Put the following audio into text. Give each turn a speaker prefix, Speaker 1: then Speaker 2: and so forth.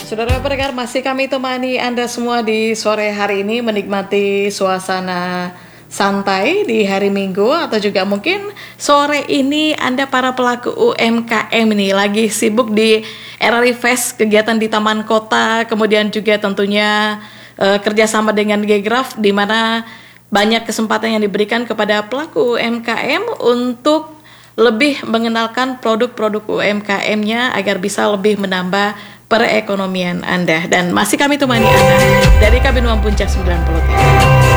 Speaker 1: Saudara pendengar, masih kami temani Anda semua di sore hari ini menikmati suasana santai di hari Minggu, atau juga mungkin sore ini Anda para pelaku UMKM ini lagi sibuk di RRI Fest, kegiatan di Taman Kota, kemudian juga tentunya kerjasama dengan Gegraf, di mana banyak kesempatan yang diberikan kepada pelaku UMKM untuk lebih mengenalkan produk-produk UMKM-nya agar bisa lebih menambah perekonomian Anda. Dan masih kami temani Anda dari Kabin Puncak 93.